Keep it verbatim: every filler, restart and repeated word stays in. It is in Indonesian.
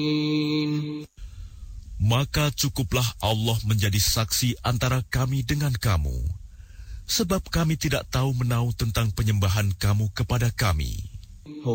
Maka cukuplah Allah menjadi saksi antara kami dengan kamu, sebab kami tidak tahu menau tentang penyembahan kamu kepada kami.